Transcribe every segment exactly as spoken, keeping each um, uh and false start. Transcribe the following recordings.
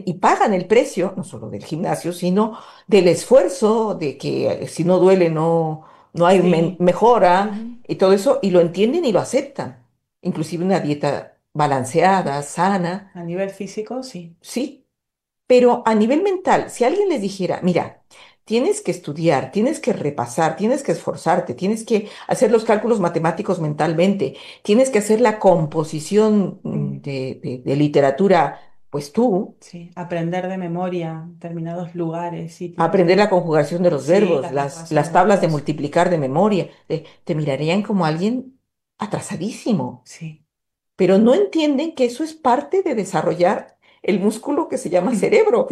y pagan el precio, no solo del gimnasio, sino del esfuerzo, de que eh, si no duele no, no hay men- Sí. mejora Ujú. y todo eso, y lo entienden y lo aceptan. Inclusive una dieta balanceada, sana, A nivel físico, sí. sí, pero a nivel mental, si alguien les dijera, mira, tienes que estudiar, tienes que repasar, tienes que esforzarte, tienes que hacer los cálculos matemáticos mentalmente, tienes que hacer la composición mm, Ujú. de, de- de literatura, pues tú, Sí, aprender de memoria determinados lugares, sitios. aprender la conjugación de los Sí, verbos, la las, conjugación de las tablas de verbos. multiplicar de memoria, te, te mirarían como alguien atrasadísimo, Sí. pero no entienden que eso es parte de desarrollar el músculo que se llama cerebro.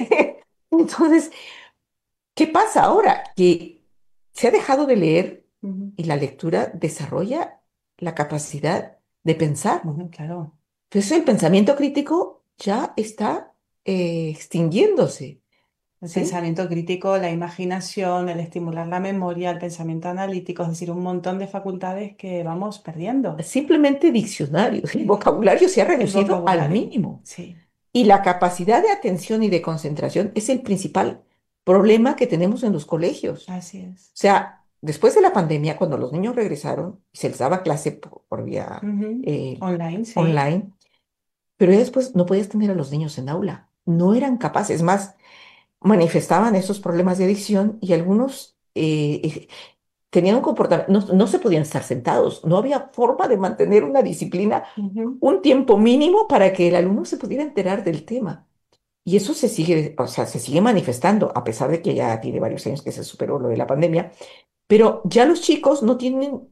Entonces, ¿qué pasa ahora? Que se ha dejado de leer Ujú. y la lectura desarrolla la capacidad de pensar. Bueno, claro. Entonces el pensamiento crítico ya está eh, extinguiéndose, El ¿sí? pensamiento crítico, la imaginación, el estimular la memoria, el pensamiento analítico, es decir, un montón de facultades que vamos perdiendo. Simplemente diccionarios, el vocabulario se ha El reducido al vocabulario, mínimo sí, y la capacidad de atención y de concentración es el principal problema que tenemos en los colegios. así es. O sea, después de la pandemia, cuando los niños regresaron y se les daba clase por, por vía Ujú. eh, Online, sí. online, pero ya después no podías tener a los niños en aula. No eran capaces, más, manifestaban esos problemas de adicción y algunos eh, eh, tenían un comportamiento, no, no se podían estar sentados, no había forma de mantener una disciplina Ujú. un tiempo mínimo para que el alumno se pudiera enterar del tema. Y eso se sigue, o sea, se sigue manifestando, a pesar de que ya tiene varios años que se superó lo de la pandemia, pero ya los chicos no tienen,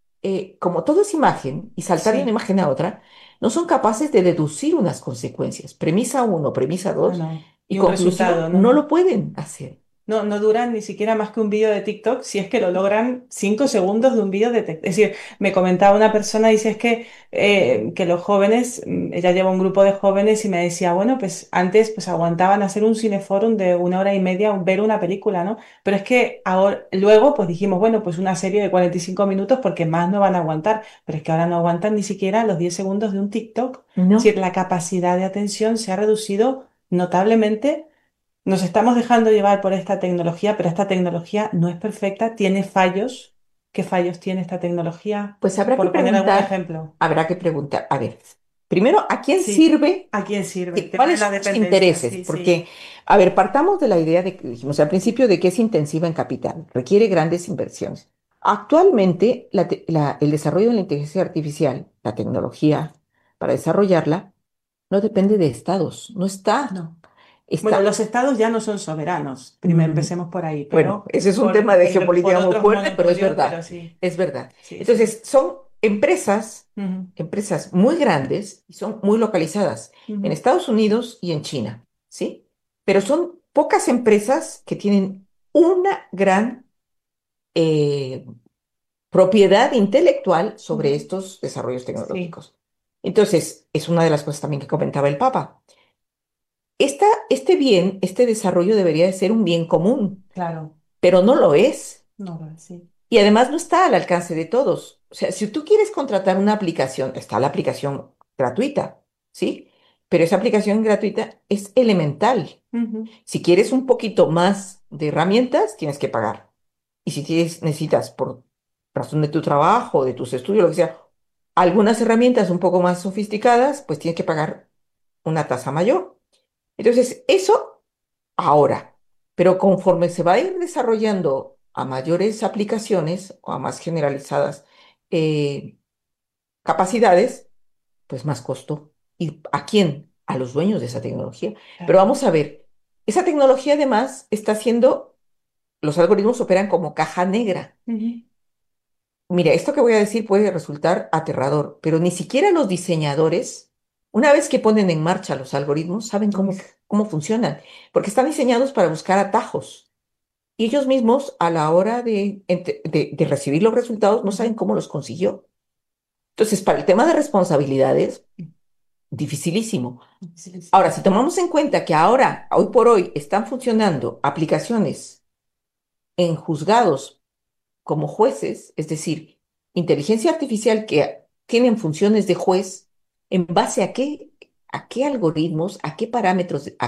eh, como todo es imagen, y saltar de una Sí, imagen a otra, no son capaces de deducir unas consecuencias. Premisa uno, premisa no, dos, no. y Y un conclusión, resultado, no ¿no? lo pueden hacer. No, no duran ni siquiera más que un vídeo de TikTok si es que lo logran cinco segundos de un vídeo de TikTok. Es decir, me comentaba una persona, dice es que, eh, que los jóvenes, mm, ella lleva un grupo de jóvenes y me decía, bueno, pues antes pues aguantaban hacer un cineforum de una hora y media, ver una película, ¿no? Pero es que ahora, luego pues dijimos, bueno, pues una serie de cuarenta y cinco minutos porque más no van a aguantar, pero es que ahora no aguantan ni siquiera los diez segundos de un TikTok. Es No, decir, la capacidad de atención se ha reducido notablemente. Nos estamos dejando llevar por esta tecnología, pero esta tecnología no es perfecta, tiene fallos. ¿Qué fallos tiene esta tecnología? pues habrá que Por poner algún preguntar, ejemplo. habrá que preguntar, a ver, primero, ¿a quién Sí, sirve? ¿a quién sirve? El ¿Qué- tema de ¿Cuáles la son sus dependencia, intereses? sí, sí. Porque, a ver, partamos de la idea de que dijimos al principio de que es intensiva en capital, requiere grandes inversiones. Actualmente, la te- la- el desarrollo de la inteligencia artificial, la tecnología para desarrollarla, no depende de estados, no está, No. Bueno, está. los estados ya no son soberanos. Primero mm, empecemos por ahí, bueno, pero ese es un tema por, de pri- por geopolítica muy otros fuerte, pero es monopolios, pero verdad, sí, es verdad. sí, sí. Entonces, son empresas, Ujú, empresas muy grandes y son muy localizadas en ujú, Estados Unidos y en China, ¿sí? Pero son pocas empresas que tienen una gran eh, propiedad intelectual sobre ujú. estos desarrollos Sí, tecnológicos. Entonces, es una de las cosas también que comentaba el Papa. Esta, este bien, este desarrollo debería de ser un bien común, claro. pero no lo es. No, sí. Y además no está al alcance de todos. O sea, si tú quieres contratar una aplicación, está la aplicación gratuita, ¿sí? Pero esa aplicación gratuita es elemental. Ujú, Si quieres un poquito más de herramientas, tienes que pagar. Y si tienes, necesitas, por razón de tu trabajo, de tus estudios, lo que sea, algunas herramientas un poco más sofisticadas, pues tienes que pagar una tasa mayor. Entonces, eso ahora, pero conforme se va a ir desarrollando a mayores aplicaciones o a más generalizadas eh, capacidades, pues más costo. ¿Y a quién? A los dueños de esa tecnología. Pero claro. vamos a ver, esa tecnología además está haciendo, los algoritmos operan como caja negra. Ujú. Mira, esto que voy a decir puede resultar aterrador, pero ni siquiera los diseñadores, una vez que ponen en marcha los algoritmos, saben cómo, cómo funcionan, porque están diseñados para buscar atajos. Y ellos mismos, a la hora de, ente- de, de recibir los resultados, no saben Ujú. cómo los consiguió. Entonces, para el tema de responsabilidades, dificilísimo. Ahora, si Dificilísimo. tomamos en cuenta que ahora, hoy por hoy, están funcionando aplicaciones en juzgados como jueces, es decir, inteligencia artificial que tienen funciones de juez, ¿en base a qué, a qué algoritmos, a qué parámetros,